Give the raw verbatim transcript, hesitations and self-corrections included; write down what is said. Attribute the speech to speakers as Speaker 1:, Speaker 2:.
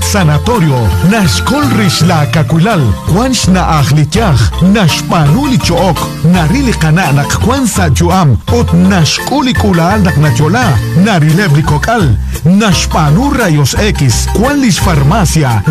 Speaker 1: sanatorio, nashkol risla kakulal, kwans na akhlityach, nashpanuli chook, narili kana nakwan sa juam, ot nashkuli kulal nak nachola, narilebli kokal, nashpanu rayos X, kwan lis farmacia,